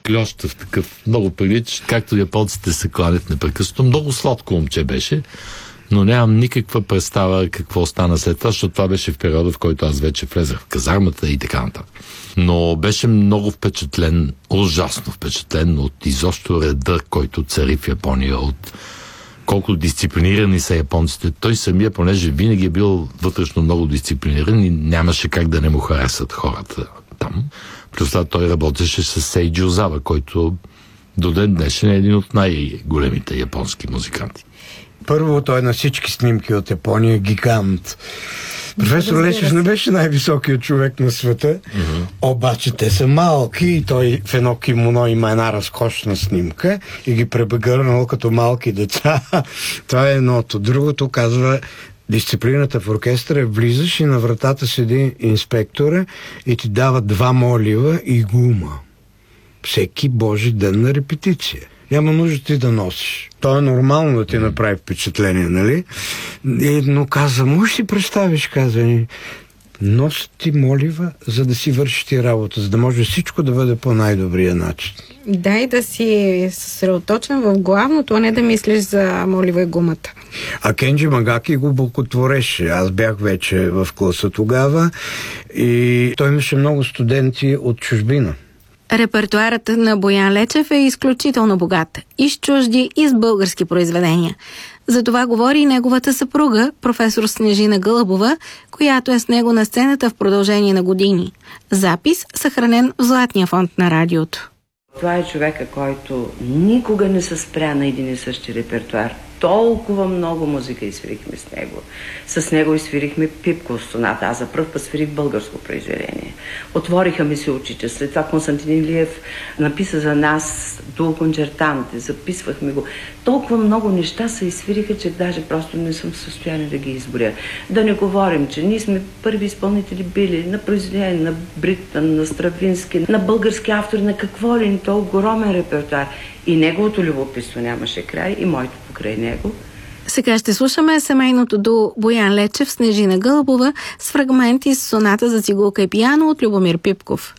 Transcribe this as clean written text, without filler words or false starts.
клющав, такъв много приличащ, както японците се кланят непрекъснато. Много сладко момче беше, но нямам никаква представа какво стана след това, защото това беше в периода, в който аз вече влезах в казармата и така нататък. Но беше много впечатлен, ужасно впечатлен от изобщо реда, който цари в Япония, от колко дисциплинирани са японците. Той самия, понеже винаги е бил вътрешно много дисциплиниран и нямаше как да не му харесат хората там. Плюс това той работеше с Сейджи Озава, който до ден днешен е един от най-големите японски музиканти. Първо, той на всички снимки от Япония гигант. Професор Лечев не беше най-високият човек на света, обаче те са малки и той в едно кимоно има една разкошна снимка и ги пребегърнал като малки деца. Това е едното. Другото казва, дисциплината в оркестъра, влизаш и на вратата седи инспектора и ти дава 2 молива и гума. Всеки божи ден на репетиция. Няма нужда ти да носиш. То е нормално да ти направи впечатление, нали? Но каза, можеш си представиш, каза ни, носи ти молива, за да си вършиш ти работа, за да може всичко да бъде по най-добрия начин. Дай да си съсредоточен в главното, а не да мислиш за молива и гумата. А Кенджи Магаки го бокотвореше. Аз бях вече в класа тогава и той имаше много студенти от чужбина. Репертуарът на Боян Лечев е изключително богат. И с чужди, и с български произведения. За това говори и неговата съпруга, професор Снежина Гълъбова, която е с него на сцената в продължение на години. Запис съхранен в Златния фонд на радиото. Това е човека, който никога не се спря на един и същи репертуар. Толкова много музика изсвирихме с него. С него изсвирихме Пипков соната. Аз за пръв път свирих българско произведение. Отвориха ми се очите. След това Константин Илиев написа за нас дуо кончертанте. Записвахме го. Толкова много неща се изсвириха, че даже просто не съм в състояние да ги изборя. Да не говорим, че ние сме първи изпълнители били на произведение на Бриттън, на Стравински, на български автори, на какво ли, то огромен репертуар. И неговото любопитство нямаше край, и моето покрай него. Сега ще слушаме семейното до Боян Лечев, Снежина Гълъбова с фрагменти с соната за цигулка и пиано от Любомир Пипков.